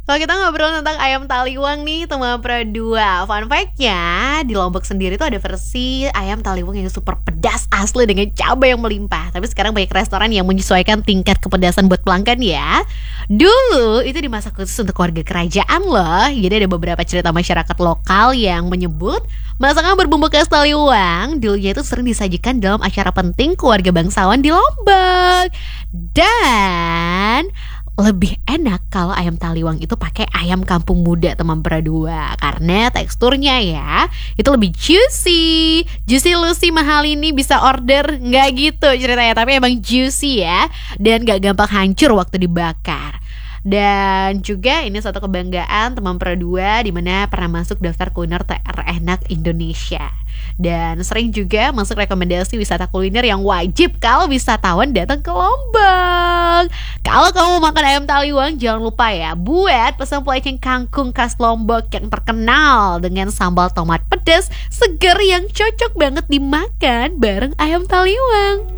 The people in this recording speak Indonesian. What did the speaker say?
Kalau kita ngobrol tentang ayam taliwang nih teman Pro 2, fun fact-nya di Lombok sendiri tuh ada versi ayam taliwang yang super pedas asli dengan cabai yang melimpah. Tapi sekarang banyak restoran yang menyesuaikan tingkat kepedasan buat pelanggan ya. Dulu itu dimasak khusus untuk keluarga kerajaan loh. Jadi ada beberapa cerita masyarakat lokal yang menyebut masakan berbumbu khas taliwang dulunya itu sering disajikan dalam acara penting keluarga bangsawan di Lombok. Dan lebih enak kalau ayam taliwang itu pakai ayam kampung muda teman Pradua, karena teksturnya ya itu lebih juicy. Juicy Lucy mahal ini bisa order, nggak gitu ceritanya, tapi emang juicy ya, dan nggak gampang hancur waktu dibakar. Dan juga ini suatu kebanggaan teman Pradua di mana pernah masuk daftar kuliner terenak Indonesia. Dan sering juga masuk rekomendasi wisata kuliner yang wajib kalau wisatawan datang ke Lombok. Kalau kamu makan ayam taliwang, jangan lupa ya buat pesan pelecing kangkung khas Lombok yang terkenal dengan sambal tomat pedas seger yang cocok banget dimakan bareng ayam taliwang.